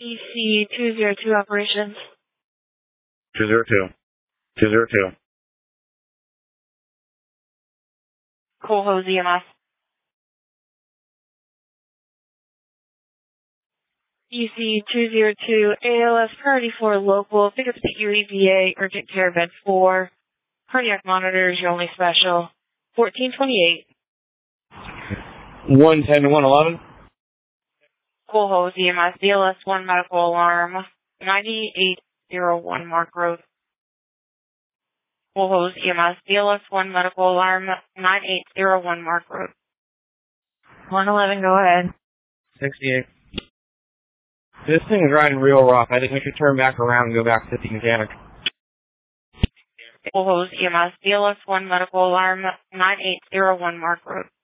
EC202 operations. 202. 202. Coal Hose EMS. EC202 ALS priority 4 local. Pick up the Erie VA urgent care bed 4. Cardiac monitors, your only special. 1428. 110 to 111. Coal Hose EMS BLS 1 medical alarm. 9801 Mark Road. Coal Hose EMS BLS 1 medical alarm. 9801 Mark Road. 111, go ahead. 68. This thing is riding real rough. I think we should turn back around and go back to the mechanic. Coal Hose EMS BLS 1 medical alarm. 9801 Mark Road.